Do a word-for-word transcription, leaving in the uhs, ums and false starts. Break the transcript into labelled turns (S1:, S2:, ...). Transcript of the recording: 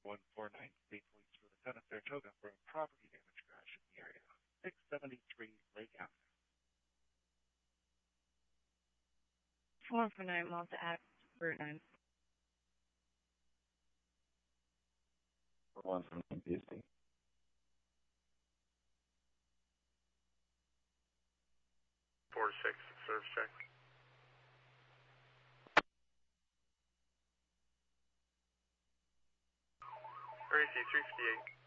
S1: one four nine State Police for the town of Saratoga for a property damage crash in the area. six seventy-three Lake Avenue.
S2: One four nine Malta Ave, Route nine.
S3: one from P S T.
S4: four six, service check. R A C three fifty-eight.